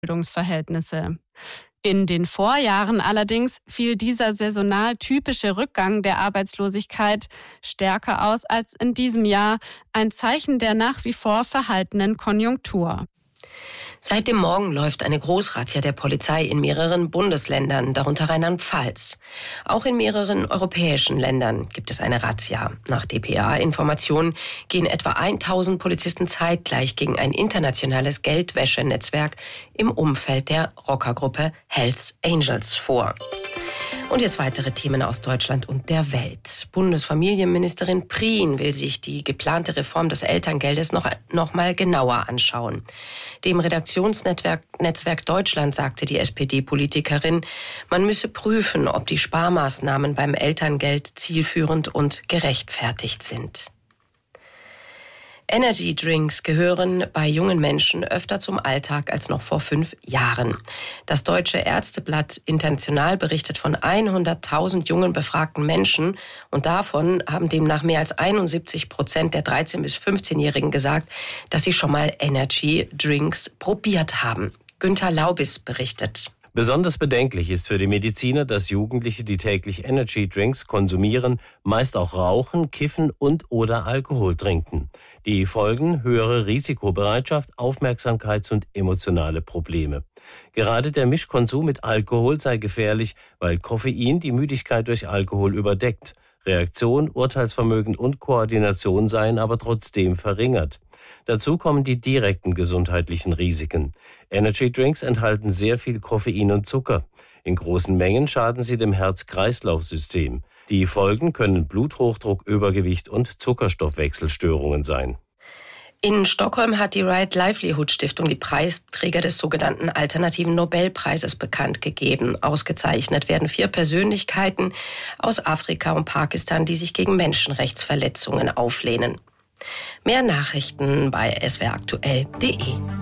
Ausbildungsverhältnisse. In den Vorjahren allerdings fiel dieser saisonal typische Rückgang der Arbeitslosigkeit stärker aus als in diesem Jahr, ein Zeichen der nach wie vor verhaltenen Konjunktur. Seit dem Morgen läuft eine Großrazzia der Polizei in mehreren Bundesländern, darunter Rheinland-Pfalz. Auch in mehreren europäischen Ländern gibt es eine Razzia. Nach dpa-Informationen gehen etwa 1000 Polizisten zeitgleich gegen ein internationales Geldwäschenetzwerk im Umfeld der Rockergruppe Hells Angels vor. Und jetzt weitere Themen aus Deutschland und der Welt. Bundesfamilienministerin Prien will sich die geplante Reform des Elterngeldes noch mal genauer anschauen. Dem Redaktionsnetzwerk Deutschland sagte die SPD-Politikerin, man müsse prüfen, ob die Sparmaßnahmen beim Elterngeld zielführend und gerechtfertigt sind. Energy-Drinks gehören bei jungen Menschen öfter zum Alltag als noch vor 5 Jahren. Das Deutsche Ärzteblatt International berichtet von 100.000 jungen befragten Menschen und davon haben demnach mehr als 71% der 13- bis 15-Jährigen gesagt, dass sie schon mal Energy-Drinks probiert haben. Günther Laubis berichtet. Besonders bedenklich ist für die Mediziner, dass Jugendliche, die täglich Energy-Drinks konsumieren, meist auch rauchen, kiffen und/oder Alkohol trinken. Die Folgen: höhere Risikobereitschaft, Aufmerksamkeits- und emotionale Probleme. Gerade der Mischkonsum mit Alkohol sei gefährlich, weil Koffein die Müdigkeit durch Alkohol überdeckt. Reaktion, Urteilsvermögen und Koordination seien aber trotzdem verringert. Dazu kommen die direkten gesundheitlichen Risiken. Energy-Drinks enthalten sehr viel Koffein und Zucker. In großen Mengen schaden sie dem Herz-Kreislauf-System. Die Folgen können Bluthochdruck, Übergewicht und Zuckerstoffwechselstörungen sein. In Stockholm hat die Right Livelihood Stiftung die Preisträger des sogenannten Alternativen Nobelpreises bekannt gegeben. Ausgezeichnet werden 4 Persönlichkeiten aus Afrika und Pakistan, die sich gegen Menschenrechtsverletzungen auflehnen. Mehr Nachrichten bei swraktuell.de.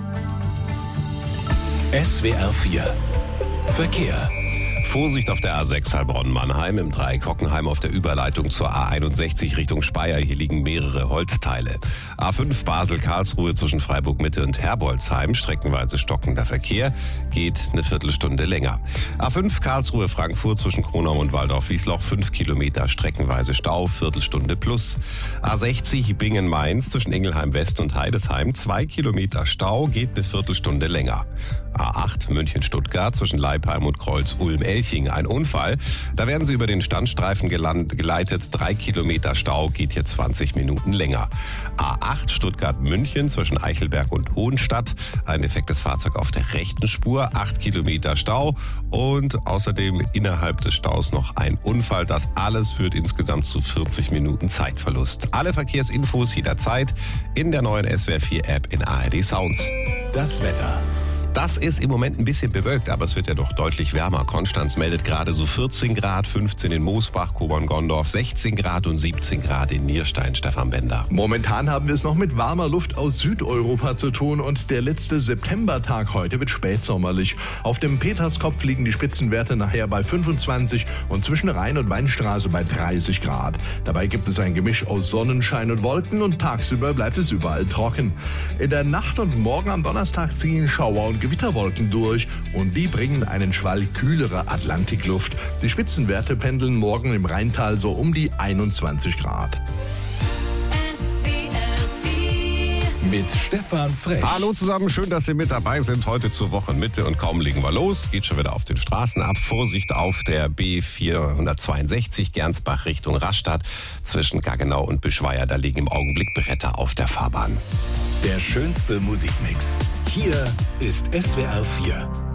SWR 4 Verkehr. Vorsicht auf der A6 Heilbronn-Mannheim, im Dreieck Hockenheim auf der Überleitung zur A61 Richtung Speyer. Hier liegen mehrere Holzteile. A5 Basel-Karlsruhe zwischen Freiburg-Mitte und Herbolzheim, streckenweise stockender Verkehr, geht eine Viertelstunde länger. A5 Karlsruhe-Frankfurt zwischen Kronau und Waldorf-Wiesloch, 5 Kilometer streckenweise Stau, Viertelstunde plus. A60 Bingen-Mainz zwischen Ingelheim-West und Heidesheim, 2 Kilometer Stau, geht eine Viertelstunde länger. A8 München-Stuttgart zwischen Leipheim und Kreuz-Ulm-Elching. Ein Unfall. Da werden sie über den Standstreifen geleitet. 3 Kilometer Stau, geht hier 20 Minuten länger. A8 Stuttgart-München zwischen Eichelberg und Hohenstadt. Ein defektes Fahrzeug auf der rechten Spur. 8 Kilometer Stau. Und außerdem innerhalb des Staus noch ein Unfall. Das alles führt insgesamt zu 40 Minuten Zeitverlust. Alle Verkehrsinfos jederzeit in der neuen SWR 4 App in ARD Sounds. Das Wetter. Das ist im Moment ein bisschen bewölkt, aber es wird ja doch deutlich wärmer. Konstanz meldet gerade so 14 Grad, 15 in Moosbach, Kobern-Gondorf, 16 Grad und 17 Grad in Nierstein. Stefan Bender. Momentan haben wir es noch mit warmer Luft aus Südeuropa zu tun und der letzte Septembertag heute wird spätsommerlich. Auf dem Peterskopf liegen die Spitzenwerte nachher bei 25 und zwischen Rhein- und Weinstraße bei 30 Grad. Dabei gibt es ein Gemisch aus Sonnenschein und Wolken und tagsüber bleibt es überall trocken. In der Nacht und morgen am Donnerstag ziehen Schauer und Gewitterwolken durch und die bringen einen Schwall kühlere Atlantikluft. Die Spitzenwerte pendeln morgen im Rheintal so um die 21 Grad. Mit Stefan Frech. Hallo zusammen, schön, dass Sie mit dabei sind. Heute zur Wochenmitte und kaum legen wir los. Geht schon wieder auf den Straßen ab. Vorsicht auf der B462 Gernsbach Richtung Rastatt. Zwischen Gaggenau und Bischweier, da liegen im Augenblick Bretter auf der Fahrbahn. Der schönste Musikmix. Hier ist SWR 4.